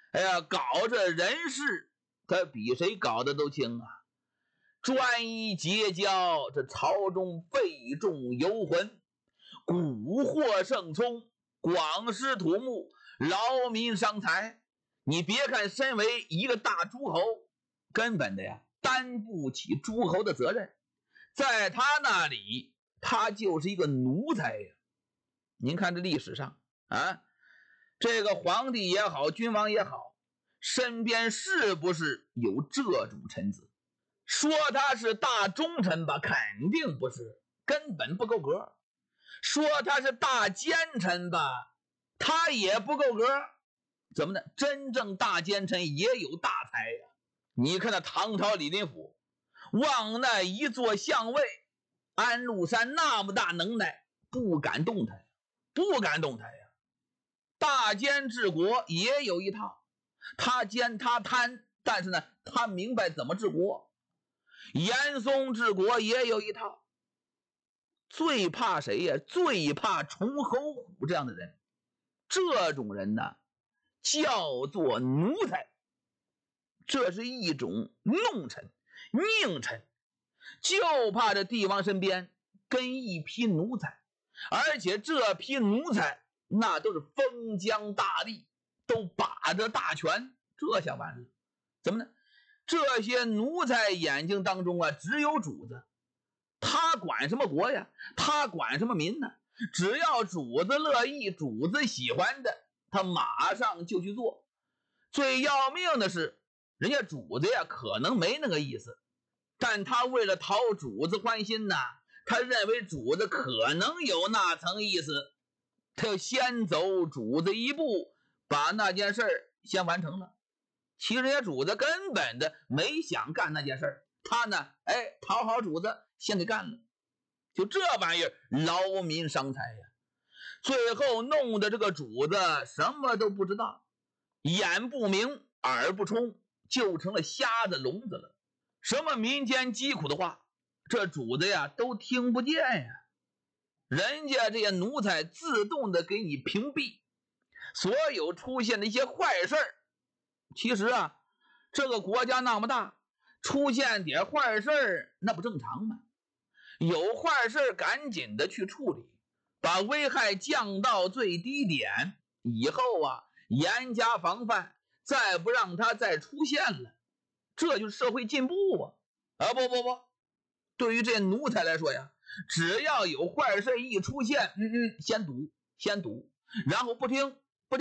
哎呀，搞这人事，他比谁搞的都清啊！专一结交，这朝中费众游魂，蛊惑圣聪，广施土木，劳民伤财。你别看身为一个大诸侯，根本的呀担不起诸侯的责任，在他那里，他就是一个奴才呀。您看这历史上啊，这个皇帝也好，君王也好，身边是不是有这种臣子？说他是大忠臣吧，肯定不是，根本不够格。说他是大奸臣吧，他也不够格。怎么呢？真正大奸臣也有大才呀。你看那唐朝李林甫，往那一座相位，安禄山那么大能耐，不敢动他呀，不敢动他呀。大奸治国也有一套，他奸他贪，但是呢，他明白怎么治国。严嵩治国也有一套，最怕谁呀？最怕崇侯虎这样的人。这种人呢，叫做奴才，这是一种弄臣、佞臣，就怕这帝王身边跟一批奴才，而且这批奴才那都是封疆大吏，都把着大权，这下完了。怎么呢？这些奴才眼睛当中啊，只有主子，他管什么国呀？他管什么民呢？只要主子乐意，主子喜欢的，他马上就去做。最要命的是，人家主子呀，可能没那个意思，但他为了讨主子欢心呐，他认为主子可能有那层意思，他要先走主子一步，把那件事先完成了。其实人家主子根本的没想干那件事，他呢，讨好主子，先给干了。就这玩意儿，劳民伤财呀！最后弄得这个主子什么都不知道，眼不明，耳不聪，就成了瞎子聋子了。什么民间疾苦的话，这主子呀都听不见呀。人家这些奴才自动的给你屏蔽所有出现的一些坏事儿。其实啊，这个国家那么大，出现点坏事儿那不正常吗？有坏事赶紧的去处理，把危害降到最低点，以后啊严加防范，再不让它再出现了，这就是社会进步啊！不，对于这奴才来说呀，只要有坏事一出现，先堵，然后不听，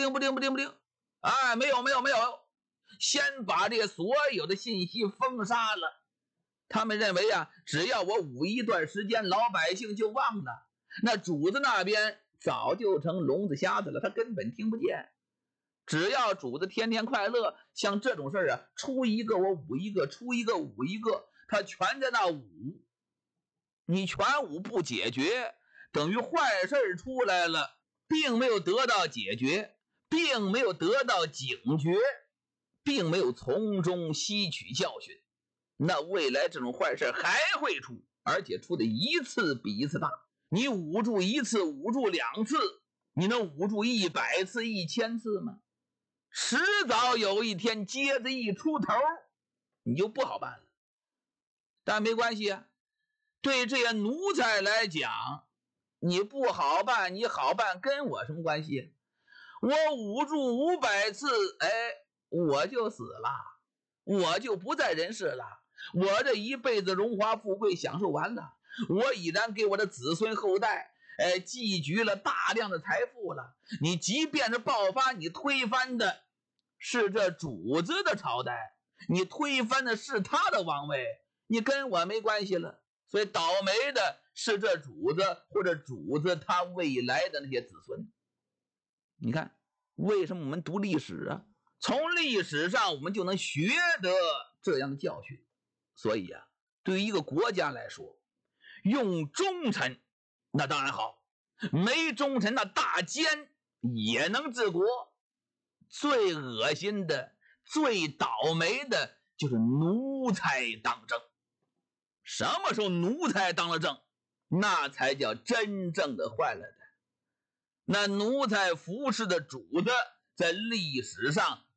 没有，先把这所有的信息封杀了。他们认为啊，只要我捂一段时间，老百姓就忘了。那主子那边早就成聋子瞎子了，他根本听不见。只要主子天天快乐，像这种事啊，出一个我捂一个，出一个捂一个，他全在那捂。你全捂不解决，等于坏事出来了，并没有得到解决，并没有得到警觉，并没有从中吸取教训。那未来这种坏事还会出，而且出的一次比一次大。你捂住一次，捂住2次，你能捂住100次、1000次吗？迟早有一天疖子一出头，你就不好办了。但没关系啊，对这些奴才来讲，你不好办，你好办跟我什么关系？我捂住500次，我就死了，我就不在人世了。我这一辈子荣华富贵享受完了，我已然给我的子孙后代积聚了大量的财富了。你即便是爆发，你推翻的是这主子的朝代，你推翻的是他的王位，你跟我没关系了。所以倒霉的是这主子，或者主子他未来的那些子孙。你看为什么我们读历史啊？从历史上我们就能学得这样的教训。所以啊，对于一个国家来说，用忠臣那当然好，没忠臣那大奸也能治国。最恶心的、最倒霉的就是奴才当政。什么时候奴才当了政，那才叫真正的坏了的。那奴才服侍的主子在历史上